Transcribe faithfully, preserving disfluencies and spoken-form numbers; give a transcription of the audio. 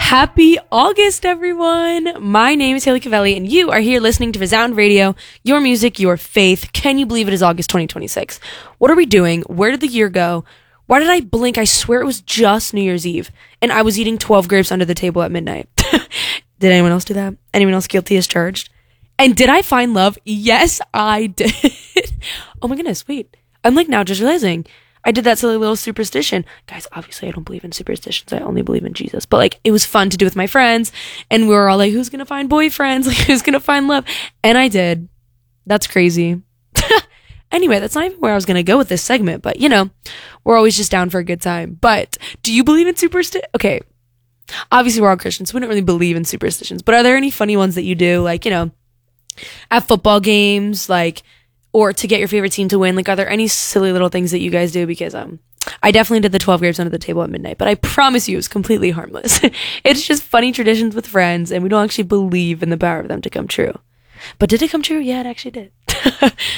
Happy August, everyone! My name is Haley Cavelli, and you are here listening to Resound Radio, your music, your faith. Can you believe it is August twenty twenty-six? What are we doing? Where did the year go? Why did I blink? I swear it was just New Year's Eve, and I was eating twelve grapes under the table at midnight. Did anyone else do that? Anyone else guilty as charged? And did I find love? Yes, I did. Oh my goodness, wait. I'm like now just realizing I did that silly little superstition. Guys, obviously I don't believe in superstitions. I only believe in Jesus. But like, it was fun to do with my friends. And we were all like, who's going to find boyfriends? Like, who's going to find love? And I did. That's crazy. Anyway, that's not even where I was going to go with this segment. But, you know, we're always just down for a good time. But do you believe in superstition? Okay. Obviously, we're all Christians. So we don't really believe in superstitions. But are there any funny ones that you do? Like, you know, at football games, like, or to get your favorite team to win? Like, are there any silly little things that you guys do? Because um, I definitely did the twelve grapes under the table at midnight, but I promise you it was completely harmless. It's just funny traditions with friends, and we don't actually believe in the power of them to come true. But did it come true? Yeah, it actually did.